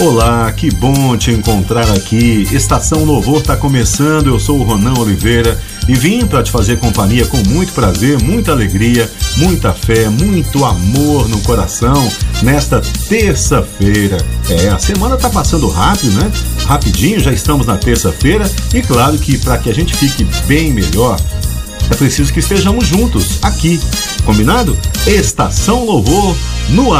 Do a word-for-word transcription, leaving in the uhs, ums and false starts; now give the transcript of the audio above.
Olá, que bom te encontrar aqui. Estação Louvor está começando, eu sou o Ronan Oliveira e vim para te fazer companhia com muito prazer, muita alegria, muita fé, muito amor no coração nesta terça-feira. É, a semana tá passando rápido, né? Rapidinho, já estamos na terça-feira e claro que para que a gente fique bem melhor, é preciso que estejamos juntos aqui, combinado? Estação Louvor no ar.